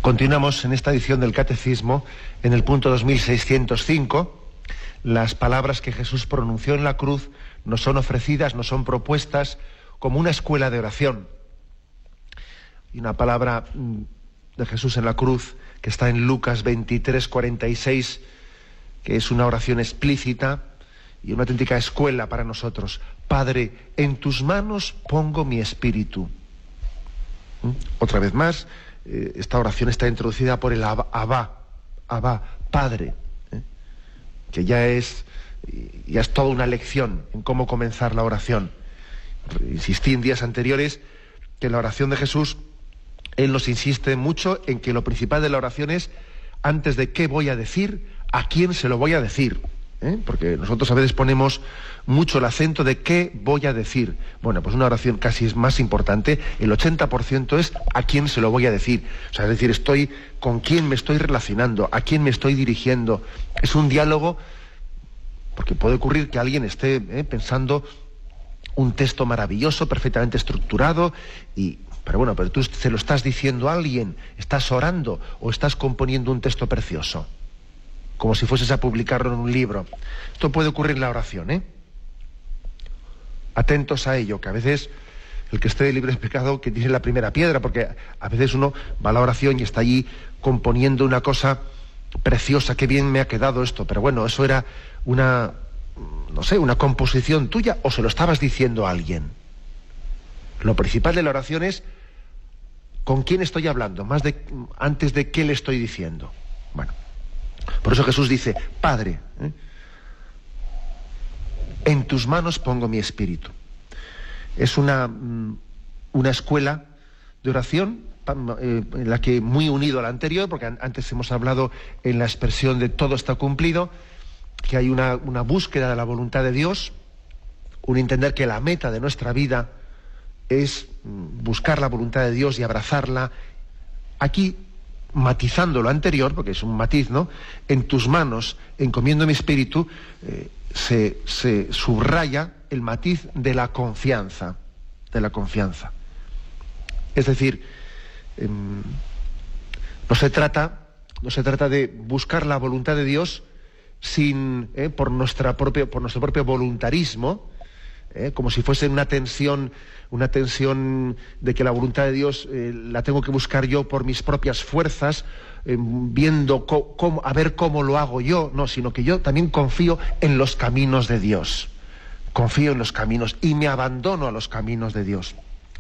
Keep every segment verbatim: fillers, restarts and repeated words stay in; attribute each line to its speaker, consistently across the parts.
Speaker 1: Continuamos en esta edición del Catecismo, en el punto dos mil seiscientos cinco. Las palabras que Jesús pronunció en la cruz nos son ofrecidas, nos son propuestas como una escuela de oración. Y una palabra de Jesús en la cruz, que está en Lucas veintitrés, cuarenta y seis, que es una oración explícita y una auténtica escuela para nosotros. Padre, en tus manos pongo mi espíritu. ¿Mm? Otra vez más, eh, esta oración está introducida por el Abba, Abba, Abba, Padre, ¿eh? que ya es, ya es toda una lección en cómo comenzar la oración. Insistí en días anteriores que la oración de Jesús, Él nos insiste mucho en que lo principal de la oración es, antes de qué voy a decir, a quién se lo voy a decir. ¿Eh? Porque nosotros a veces ponemos mucho el acento de qué voy a decir. Bueno, pues una oración casi es más importante, el ochenta por ciento es a quién se lo voy a decir. O sea, es decir, estoy con quién me estoy relacionando, a quién me estoy dirigiendo. Es un diálogo, porque puede ocurrir que alguien esté eh, pensando un texto maravilloso, perfectamente estructurado, y pero bueno, pero tú se lo estás diciendo a alguien, estás orando o estás componiendo un texto precioso, como si fueses a publicarlo en un libro. Esto puede ocurrir en la oración, ¿eh? Atentos a ello, que a veces el que esté libre de pecado, que tiene la primera piedra, porque a veces uno va a la oración y está allí componiendo una cosa preciosa, qué bien me ha quedado esto, pero bueno, eso era una, no sé, una composición tuya, o se lo estabas diciendo a alguien. Lo principal de la oración es con quién estoy hablando, más de antes de qué le estoy diciendo. Bueno, por eso Jesús dice, Padre, ¿eh? en tus manos pongo mi espíritu. Es una, una escuela de oración eh, en la que, muy unido a la anterior, porque antes hemos hablado en la expresión de todo está cumplido, que hay una, una búsqueda de la voluntad de Dios, un entender que la meta de nuestra vida es buscar la voluntad de Dios y abrazarla. Aquí, matizando lo anterior, porque es un matiz, ¿no? En tus manos encomiendo mi espíritu, eh, se, se subraya el matiz de la confianza, de la confianza. Es decir, eh, no se trata, no se trata de buscar la voluntad de Dios sin, eh, por nuestra propia, por nuestro propio voluntarismo, eh, como si fuese una tensión, una tensión de que la voluntad de Dios eh, la tengo que buscar yo por mis propias fuerzas, eh, viendo co- cómo, a ver cómo lo hago yo, no, sino que yo también confío en los caminos de Dios, confío en los caminos y me abandono a los caminos de Dios.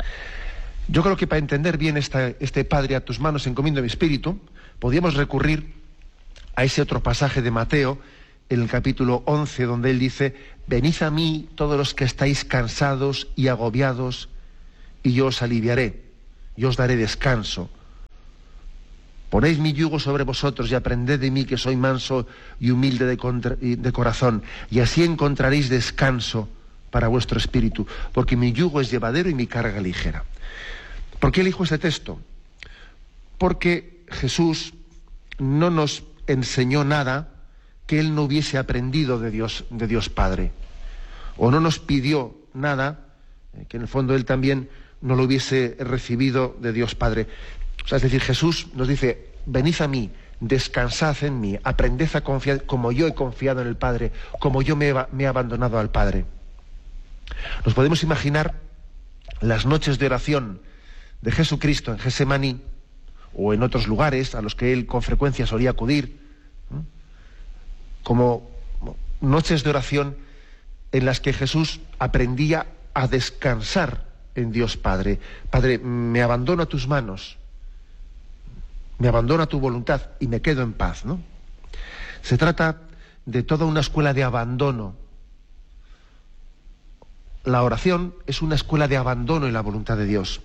Speaker 1: Yo creo que para entender bien esta, este Padre, a tus manos encomiendo mi espíritu, podríamos recurrir a ese otro pasaje de Mateo, en el capítulo once, donde él dice, venid a mí todos los que estáis cansados y agobiados, y yo os aliviaré, yo os daré descanso. Ponéis mi yugo sobre vosotros y aprended de mí, que soy manso y humilde de, contra, de corazón, y así encontraréis descanso para vuestro espíritu, porque mi yugo es llevadero y mi carga ligera. ¿Por qué elijo este texto? Porque Jesús no nos enseñó nada que él no hubiese aprendido de Dios, de Dios Padre, o no nos pidió nada eh, que en el fondo él también no lo hubiese recibido de Dios Padre. O sea, es decir, Jesús nos dice, venid a mí, descansad en mí, aprended a confiar como yo he confiado en el Padre, como yo me he, me he abandonado al Padre. Nos podemos imaginar las noches de oración de Jesucristo en Getsemaní, o en otros lugares a los que él con frecuencia solía acudir, ¿no? Como noches de oración en las que Jesús aprendía a descansar en Dios Padre. Padre, me abandono a tus manos, me abandono a tu voluntad y me quedo en paz, ¿no? Se trata de toda una escuela de abandono. La oración es una escuela de abandono en la voluntad de Dios.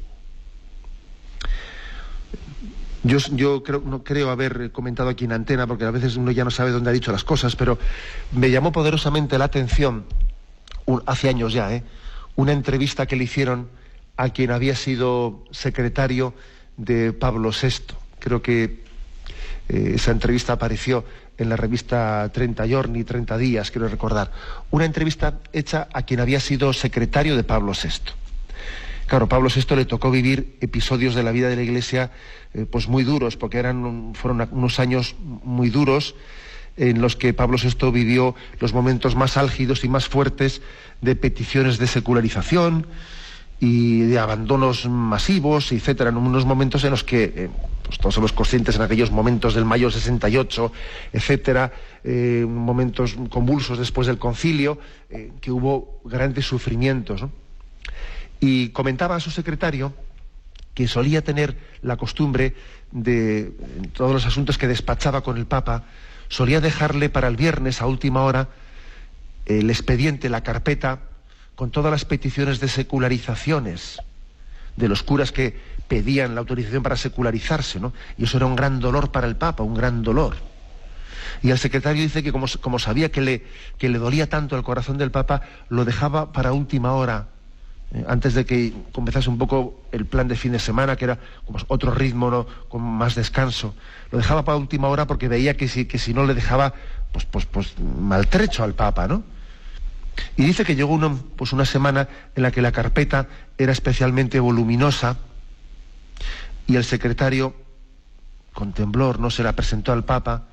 Speaker 1: Yo, yo creo, no creo haber comentado aquí en antena, porque a veces uno ya no sabe dónde ha dicho las cosas, pero me llamó poderosamente la atención, un, hace años ya, ¿eh? una entrevista que le hicieron a quien había sido secretario de Pablo sexto. Creo que eh, esa entrevista apareció en la revista treinta Giorni, treinta días, quiero recordar. Una entrevista hecha a quien había sido secretario de Pablo sexto. Claro, Pablo sexto le tocó vivir episodios de la vida de la Iglesia eh, pues muy duros, porque eran fueron unos años muy duros en los que Pablo sexto vivió los momentos más álgidos y más fuertes de peticiones de secularización y de abandonos masivos, etcétera, en unos momentos en los que eh, pues todos somos conscientes en aquellos momentos del mayo sesenta y ocho, etcétera, eh, momentos convulsos después del concilio, eh, que hubo grandes sufrimientos, ¿no? Y comentaba a su secretario que solía tener la costumbre de, en todos los asuntos que despachaba con el Papa, solía dejarle para el viernes a última hora el expediente, la carpeta, con todas las peticiones de secularizaciones de los curas que pedían la autorización para secularizarse, ¿no? Y eso era un gran dolor para el Papa, un gran dolor. Y el secretario dice que como, como sabía que le, que le dolía tanto el corazón del Papa, lo dejaba para última hora, eh, antes de que comenzase un poco el plan de fin de semana, que era como otro ritmo, ¿no?, con más descanso. Lo dejaba para última hora porque veía que si, que si no le dejaba pues, pues, pues maltrecho al Papa, ¿no? Y dice que llegó uno, pues una semana en la que la carpeta era especialmente voluminosa y el secretario, con temblor, no se la presentó al Papa,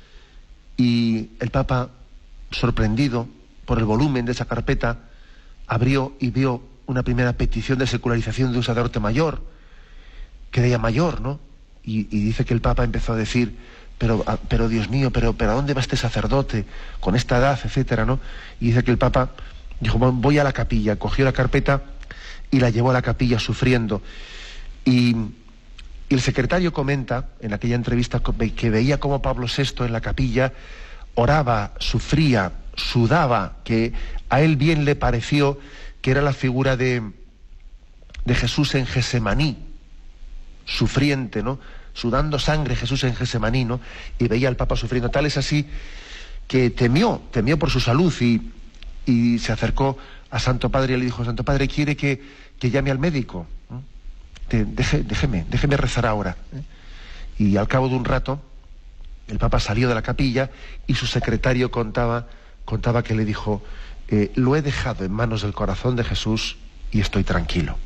Speaker 1: y el Papa, sorprendido por el volumen de esa carpeta, abrió y vio una primera petición de secularización de un sacerdote mayor, que era ya mayor, ¿no? Y, y dice que el Papa empezó a decir: pero, pero Dios mío, pero, pero ¿a dónde va este sacerdote con esta edad, etcétera, ¿no? Y dice que el Papa dijo: voy a la capilla, cogió la carpeta y la llevó a la capilla sufriendo. Y, y el secretario comenta en aquella entrevista que veía cómo Pablo sexto en la capilla oraba, sufría, sudaba, que a él bien le pareció que era la figura de, de Jesús en Gesemaní, sufriente, ¿no?, sudando sangre Jesús en Gesemaní, ¿no? Y veía al Papa sufriendo. Tal es así que temió, temió por su salud y, y se acercó a Santo Padre y le dijo: Santo Padre, ¿quiere que, que llame al médico? ¿No? De, deje, déjeme, déjeme rezar ahora. ¿eh? Y al cabo de un rato, el Papa salió de la capilla y su secretario contaba, contaba que le dijo: eh, lo he dejado en manos del corazón de Jesús y estoy tranquilo.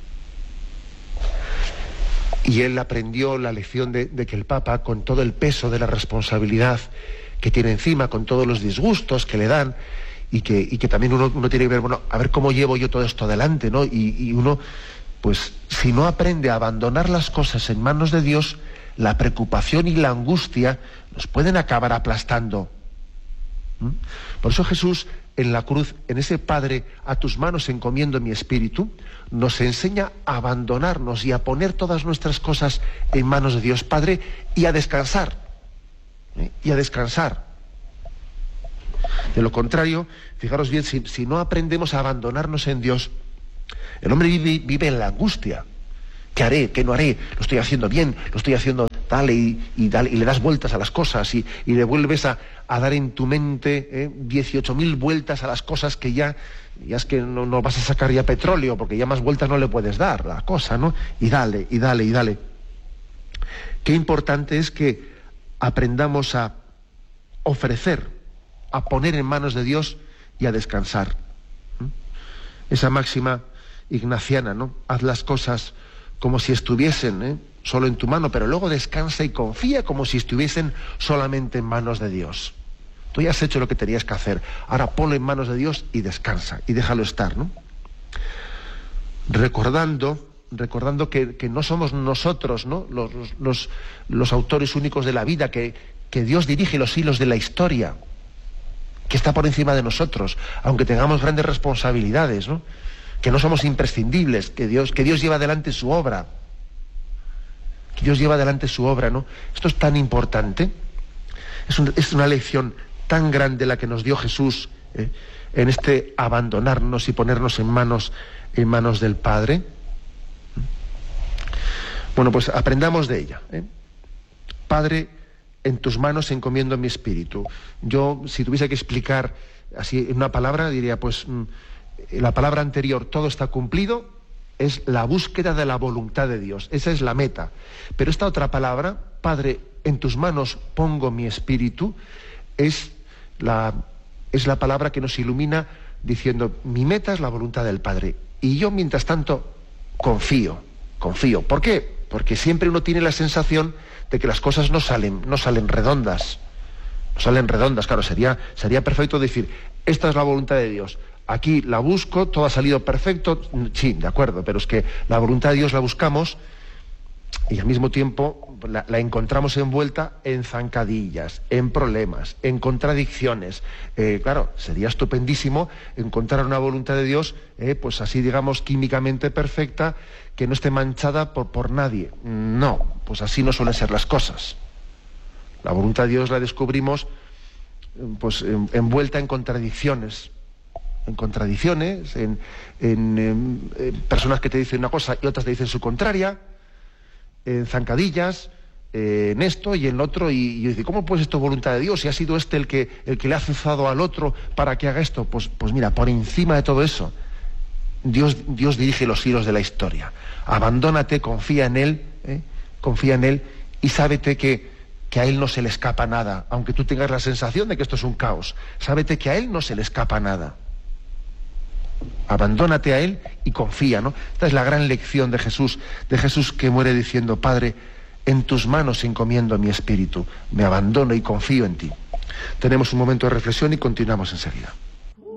Speaker 1: Y él aprendió la lección de, de que el Papa, con todo el peso de la responsabilidad que tiene encima, con todos los disgustos que le dan, y que, y que también uno, uno tiene que ver, bueno, a ver cómo llevo yo todo esto adelante, ¿no? Y, y uno, pues, si no aprende a abandonar las cosas en manos de Dios, la preocupación y la angustia nos pueden acabar aplastando. ¿Mm? Por eso Jesús, en la cruz, en ese Padre, a tus manos encomiendo mi espíritu, nos enseña a abandonarnos y a poner todas nuestras cosas en manos de Dios Padre y a descansar. ¿eh? Y a descansar. De lo contrario, fijaros bien, si, si no aprendemos a abandonarnos en Dios, el hombre vive, vive en la angustia. ¿Qué haré? ¿Qué no haré? ¿Lo estoy haciendo bien? ¿Lo estoy haciendo tal? Y, y, dale, y le das vueltas a las cosas y, y le vuelves a, a dar en tu mente ¿eh? dieciocho mil vueltas a las cosas que ya, ya es que no, no vas a sacar ya petróleo, porque ya más vueltas no le puedes dar la cosa, ¿no? Y dale, y dale, y dale. Qué importante es que aprendamos a ofrecer, a poner en manos de Dios y a descansar. ¿Mm? Esa máxima ignaciana, ¿no? Haz las cosas como si estuviesen ¿eh? solo en tu mano, pero luego descansa y confía como si estuviesen solamente en manos de Dios. Tú ya has hecho lo que tenías que hacer, ahora ponlo en manos de Dios y descansa, y déjalo estar, ¿no? Recordando, recordando que, que no somos nosotros, ¿no?, los, los, los autores únicos de la vida, que, que Dios dirige los hilos de la historia, que está por encima de nosotros, aunque tengamos grandes responsabilidades, ¿no?, que no somos imprescindibles, que Dios, que Dios lleva adelante su obra, que Dios lleva adelante su obra, ¿no? Esto es tan importante, es, un, es una lección tan grande la que nos dio Jesús ¿eh? en este abandonarnos y ponernos en manos, en manos del Padre. Bueno, pues aprendamos de ella. ¿eh? Padre, en tus manos encomiendo mi espíritu. Yo, si tuviese que explicar así en una palabra, diría, pues la palabra anterior, todo está cumplido, es la búsqueda de la voluntad de Dios. Esa es la meta. Pero esta otra palabra, Padre, en tus manos pongo mi espíritu, es la, es la palabra que nos ilumina diciendo, mi meta es la voluntad del Padre. Y yo, mientras tanto, confío, confío. ¿Por qué? Porque siempre uno tiene la sensación de que las cosas no salen, no salen redondas. No salen redondas, claro, sería, sería perfecto decir, esta es la voluntad de Dios. Aquí la busco, todo ha salido perfecto, sí, de acuerdo, pero es que la voluntad de Dios la buscamos y al mismo tiempo la, la encontramos envuelta en zancadillas, en problemas, en contradicciones. Eh, claro, sería estupendísimo encontrar una voluntad de Dios, eh, pues así digamos químicamente perfecta, que no esté manchada por, por nadie. No, pues así no suelen ser las cosas. La voluntad de Dios la descubrimos pues en, envuelta en contradicciones, en contradicciones, en, en, en, en personas que te dicen una cosa y otras te dicen su contraria, en zancadillas, eh, en esto y en lo otro, y, y yo digo, ¿cómo pues esto es voluntad de Dios? Si ha sido este el que, el que le ha azuzado al otro para que haga esto, pues, pues mira, por encima de todo eso, Dios, Dios dirige los hilos de la historia. Abandónate, confía en Él, ¿eh? confía en Él y sábete que, que a Él no se le escapa nada, aunque tú tengas la sensación de que esto es un caos, sábete que a Él no se le escapa nada. Abandónate a Él y confía, ¿no? Esta es la gran lección de Jesús, de Jesús que muere diciendo, Padre, en tus manos encomiendo mi espíritu, me abandono y confío en ti. Tenemos un momento de reflexión y continuamos enseguida.